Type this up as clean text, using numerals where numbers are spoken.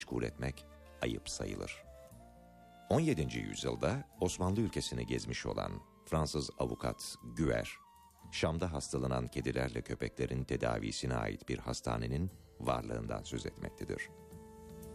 meşgul etmek ayıp sayılır. 17. yüzyılda Osmanlı ülkesini gezmiş olan Fransız avukat Güer, Şam'da hastalanan kedilerle köpeklerin tedavisine ait bir hastanenin varlığından söz etmektedir.